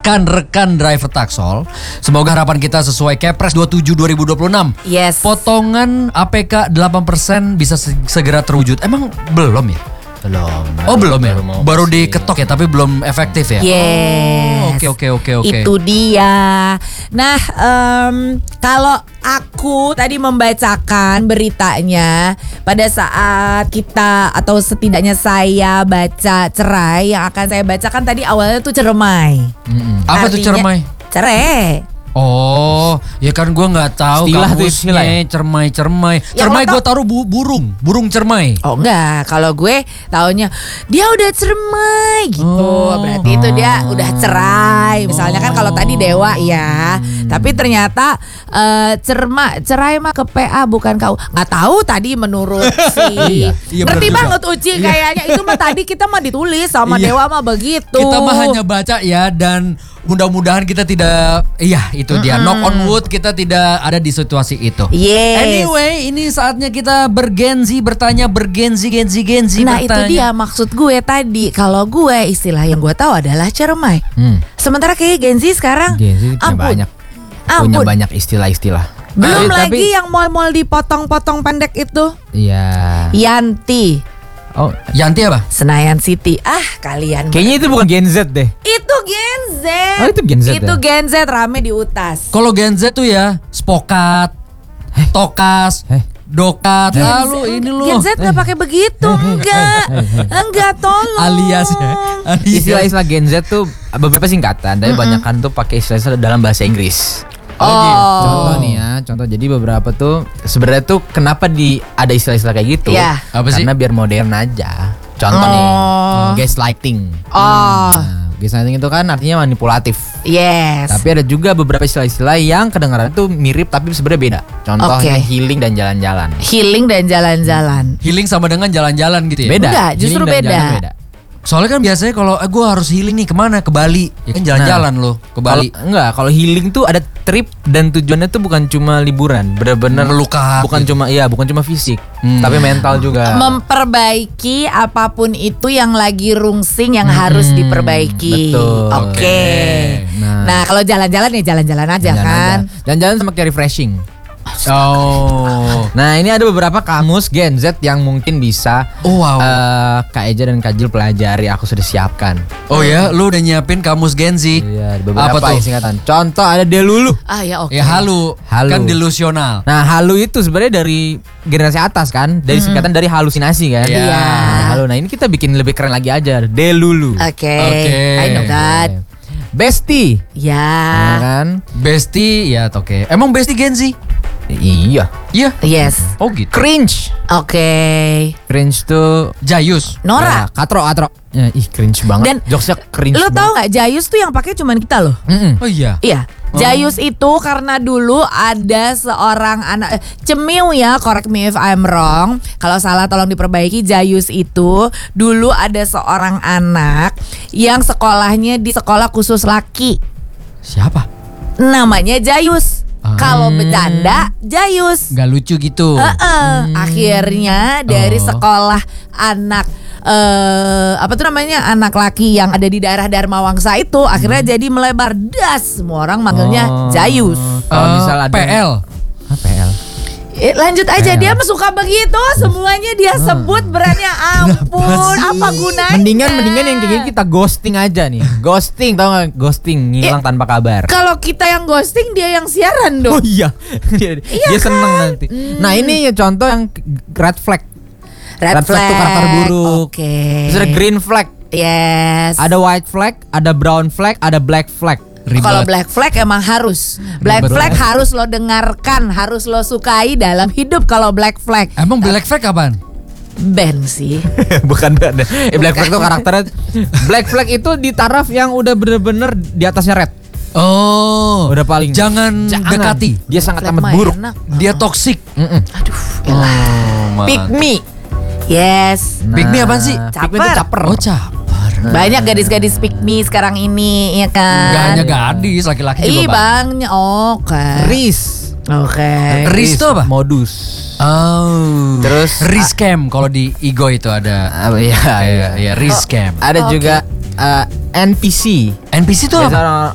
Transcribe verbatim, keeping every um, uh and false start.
rekan-rekan driver Taksol. Semoga harapan kita sesuai Kepres dua puluh tujuh dua ribu dua puluh enam. Yes. Potongan A P K delapan persen bisa segera terwujud. Emang belum ya? Belum. Oh belum ya? Belum, Baru diketok ya, tapi belum efektif ya? Yes. Oke oke oke oke. Itu dia. Nah, em, kalau aku tadi membacakan beritanya pada saat kita atau setidaknya saya baca cerai, yang akan saya bacakan tadi awalnya tuh cermai. Mm-mm. Apa tuh Artinya cermai? Cerai. Oh, ya kan gue nggak tahu Istilah tuh, istilah ya? kamusnya cermai-cermai. Yang Cermai lo gue taruh bu- burung, burung cermai. Oh enggak, kalau gue taunya dia udah cermai gitu. Oh. Berarti itu dia udah cerai. Misalnya kan kalau tadi Dewa ya. Tapi ternyata eh, cerma cerai mah ke P A bukan kau. Nggak tahu tadi menurut si. Iya, Ngerti bener banget Uci kayaknya itu mah tadi kita mah ditulis sama Iya. Dewa mah begitu. Kita mah hanya baca ya, dan mudah-mudahan kita tidak, iya itu dia, knock on wood, kita tidak ada di situasi itu. Yes. Anyway, ini saatnya kita bergenzi, bertanya, bergenzi, genzi, genzi, Nah bertanya. itu dia maksud gue tadi. Kalau gue istilah yang gue tahu adalah cermai. Hmm. Sementara kayak Gen Z sekarang Gen Z punya ampun. banyak. Punya Ampun. banyak istilah-istilah. Belum Tapi- lagi tapi- yang mall-mall dipotong-potong pendek itu. Iya. Yanti, Oh, Yanti apa? Senayan City. Ah, kalian. kayaknya itu bukan Gen Z deh. Itu Gen Z. Oh, itu Gen Z Itu ya? Gen Z rame di Utas. Kalau Gen Z tuh ya, spokat, tokas, Eh. dokat, Gen lalu Z- ini loh. Gen Z nggak pakai begitu, enggak, enggak tolong. Alias ya. Alias. Istilah-istilah Gen Z tuh beberapa singkatan, tapi banyakan tuh pakai istilah-istilah dalam bahasa Inggris. Oh, gitu. Contoh nih ya, contoh jadi beberapa tuh sebenarnya tuh kenapa di ada istilah-istilah kayak gitu? Iya. Apa sih? Karena biar modern aja. Contoh nih, Oh. gaslighting. Oh, Nah, gaslighting itu kan artinya manipulatif. yes. Tapi ada juga beberapa istilah-istilah yang kedengaran tuh mirip tapi sebenarnya beda. Contohnya Oke. healing dan jalan-jalan. Healing dan jalan-jalan. Healing sama dengan jalan-jalan gitu ya? Beda. Enggak, justru Healing dan beda. jalan beda. Soalnya kan biasanya kalau eh, gue harus healing nih kemana? Ke Bali. Ya kan jalan-jalan loh ke Bali. Kalau enggak, kalau healing tuh ada trip dan tujuannya tuh bukan cuma liburan, benar-benar Melukat bukan gitu. cuma iya, bukan cuma fisik, Hmm. tapi mental juga. Memperbaiki apapun itu yang lagi rungsing yang harus diperbaiki. betul. Oke. Oke. Nah. Nah, kalau jalan-jalan ya jalan-jalan aja Jalan kan. aja. Dan jalan sama kayak refreshing. Oh. Nah, ini ada beberapa kamus Gen Z yang mungkin bisa Oh, wow. eh, Kak Eja dan Kak Jil pelajari, aku sudah siapkan. Oh ya, lu udah nyiapin kamus Gen Z. Iya, ada Apa beberapa tuh? singkatan. Contoh ada delulu. Ah ya oke. Ya halu, Halu. kan delusional. Nah, halu itu sebenarnya dari generasi atas kan, dari singkatan dari halusinasi kan. Iya. Nah, halu. Nah, ini kita bikin lebih keren lagi aja, delulu. Oke. Oke. I know that. Bestie, ya Ya. kan? Bestie ya oke. Emang Bestie Gen Z? Iya. Iya. Yes. Oh gitu. Cringe. Oke. Cringe tuh Jayus. Nora. ya, katro katro. Ya, ih cringe banget. Dan jokesnya cringe Lo banget. tau nggak Jayus tuh yang pakai cuman kita loh. Mm-mm. Oh iya. Iya. Jayus itu karena dulu ada seorang anak eh, Cemiu ya, correct me if I'm wrong. Kalau salah tolong diperbaiki. Jayus itu dulu ada seorang anak yang sekolahnya di sekolah khusus laki. Siapa? Namanya Jayus. Ah. Kalau bercanda Jayus. Gak lucu gitu. Heeh. Akhirnya dari Oh. sekolah anak eh apa tuh namanya anak laki yang ada di daerah Dharma Wangsa itu akhirnya jadi melebar das, semua orang manggilnya Oh. Jayus. Kalau Eh, misal ada P L. Ah, P L. Eh, lanjut aja, P L. dia mah suka begitu, semuanya dia sebut berannya ampun. Apa gunanya? Mendingan mendingan yang kayak gini kita ghosting aja nih. Ghosting, tau gak? Ghosting, ngilang tanpa kabar. Kalau kita yang ghosting, dia yang siaran dong. Oh iya. dia dia seneng nanti. Nah, ini ya contoh yang red flag. Red, Red flag tuh karakter buruk. Oke. Terus ada green flag, Yes. ada white flag, ada brown flag, ada black flag. Ribet. Kalau black flag emang harus. Black Ribet flag banget. harus lo dengarkan, harus lo sukai dalam hidup. Kalau black flag Emang Black Flag kapan? band sih. Bukan beda. Eh, black flag tuh karakternya. Black flag itu di taraf yang udah bener-bener di atasnya red. Oh. Udah paling. Jangan, Jangan. dekati. Dia sangat Flag amat mah buruk. enak. Dia toksik. Mm-mm. Aduh, Oh, elah. man. Pick me. Yes. Pick me apaan sih? Pick me itu Caper. caper. Oh caper. Banyak gadis-gadis pick me sekarang ini, ya kan? Gak hanya gadis, laki-laki juga Ih banyak. bang, oke. Riz. Oke. Riz itu apa? Modus. Oh. Terus- Riz Cam kalau di Ego itu ada. Ah, iya, Iya, iya. iya, Riz Cam. Ada Oke. juga uh, N P C. N P C itu Biasa apa? orang